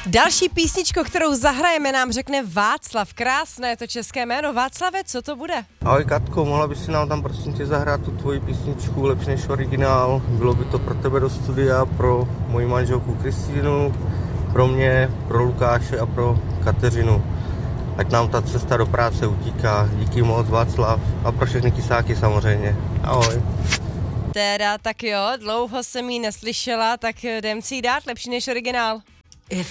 Další písničko, kterou zahrajeme, nám řekne Václav. Krásné to české jméno. Václave, co to bude? Ahoj Katko, mohla bys si nám tam prosím tě zahrát tu tvoji písničku Lepší než originál? Bylo by to pro tebe do studia, pro moji manželku Kristýnu, pro mě, pro Lukáše a pro Kateřinu. Ať nám ta cesta do práce utíká. Díky moc Václav a pro všechny kysáky samozřejmě. Ahoj. Teda, tak jo, dlouho jsem ji neslyšela, tak jdem si ji dát Lepší než originál.